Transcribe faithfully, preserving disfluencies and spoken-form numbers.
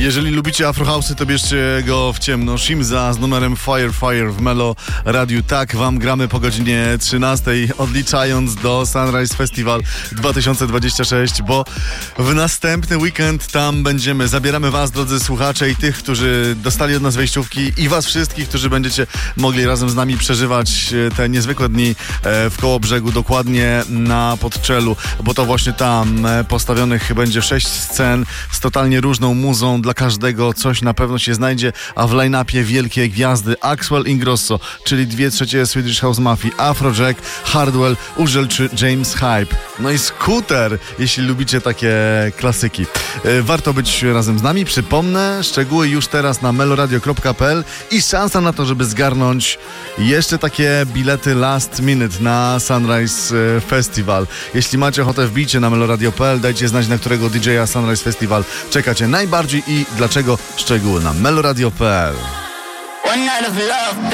Jeżeli lubicie afrohouse'y, to bierzcie go w ciemno. Shimza z numerem Fire Fire w Melo Radiu. Tak wam gramy po godzinie trzynastej, odliczając do Sunrise Festival dwa tysiące dwudziesty szósty, bo w następny weekend tam będziemy. Zabieramy was, drodzy słuchacze, i tych, którzy dostali od nas wejściówki, i was wszystkich, którzy będziecie mogli razem z nami przeżywać te niezwykłe dni w Kołobrzegu, dokładnie na Podczelu, bo to właśnie tam postawionych będzie sześć scen z totalnie różną muzą. Dla każdego coś na pewno się znajdzie, a w line-upie wielkie gwiazdy: Axwell Ingrosso, czyli dwie trzecie Swedish House Mafii, Afrojack, Hardwell, Użel czy James Hype. No i Scooter, jeśli lubicie takie klasyki. Warto być razem z nami. Przypomnę, szczegóły już teraz na meloradio kropka p l i szansa na to, żeby zgarnąć jeszcze takie bilety last minute na Sunrise Festival. Jeśli macie ochotę, wbijcie na meloradio kropka p l, dajcie znać, na którego D J a Sunrise Festival czekacie najbardziej i dlaczego. Szczegóły na meloradio kropka p l.